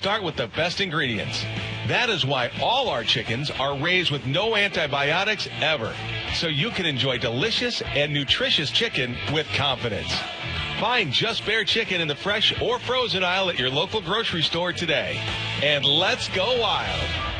start with the best ingredients. That is why all our chickens are raised with no antibiotics ever, so you can enjoy delicious and nutritious chicken with confidence. Find Just Bare Chicken in the fresh or frozen aisle at your local grocery store today. And let's go wild.